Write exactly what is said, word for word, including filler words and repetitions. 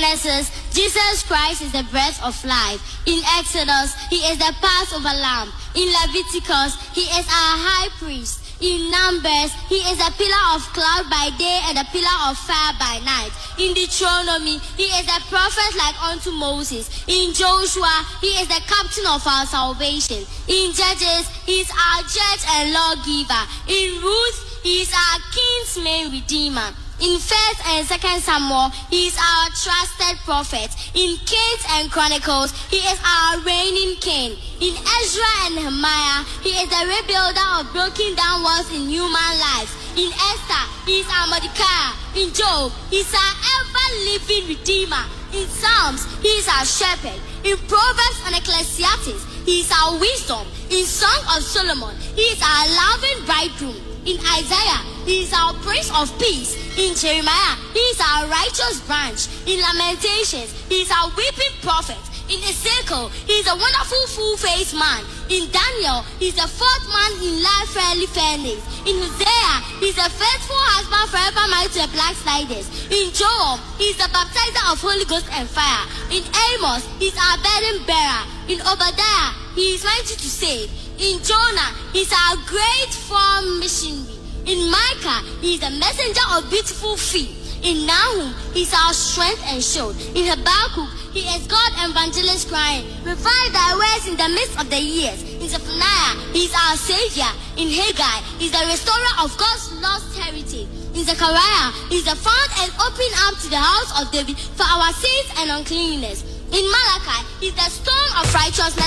Genesis, Jesus Christ is the breath of life. In Exodus, he is the Passover lamb. In Leviticus, he is our high priest. In Numbers, he is a pillar of cloud by day and a pillar of fire by night. In Deuteronomy, he is a prophet like unto Moses. In Joshua, he is the captain of our salvation. In Judges, he is our judge and lawgiver. In Ruth, he is our kinsman redeemer. In First and Second Samuel, he is our trusted prophet. In Kings and Chronicles, he is our reigning king. In Ezra and Nehemiah, he is the rebuilder of broken down walls in human lives. In Esther, he is our Mordecai. In Job, he is our ever-living redeemer. In Psalms, he is our shepherd. In Proverbs and Ecclesiastes, he is our wisdom. In Song of Solomon, he is our loving bridegroom. In Isaiah, he is our prince of peace. In Jeremiah, he is our righteous branch. In Lamentations, he is our weeping prophet. In Ezekiel, he is a wonderful full-faced man. In Daniel, he is the fourth man in life fairly fairness. In Hosea, he is a faithful husband forever married to the backsliders. In Joel, he is the baptizer of Holy Ghost and fire. In Amos, he is our burden bearer. In Obadiah, he is mighty to save. In Jonah, he is our great form missionary. In Micah, he is the messenger of beautiful feet. In Nahum, he is our strength and shield. In Habakkuk, he is God evangelist crying, revive thy words in the midst of the years. In Zephaniah, he is our savior. In Haggai, he is the restorer of God's lost heritage. In Zechariah, he is the found and open up to the house of David for our sins and uncleanness. In Malachi, he is the stone of righteousness